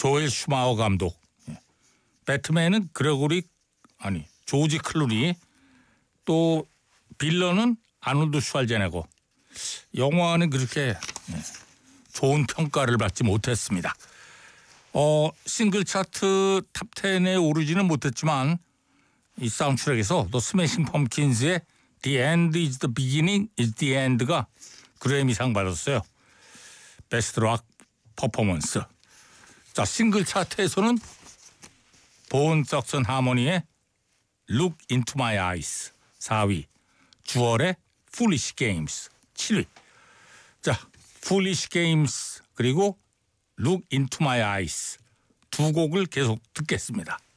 조엘 슈마허 감독. 배트맨은 조지 클루니, 또 빌런은 아놀드 슈왈제네거. 영화는 그렇게 좋은 평가를 받지 못했습니다. 싱글 차트 탑 10에 오르지는 못했지만 이 사운드트랙에서 또 스매싱 펌킨스의 The End is the Beginning is the End가 그래미상 받았어요. 베스트 락 퍼포먼스. 자, 싱글 차트에서는 본 석슨 하모니의 Look into my eyes 4위, 주얼의 Foolish Games 7위. 자, Foolish Games 그리고 Look into my eyes 두 곡을 계속 듣겠습니다.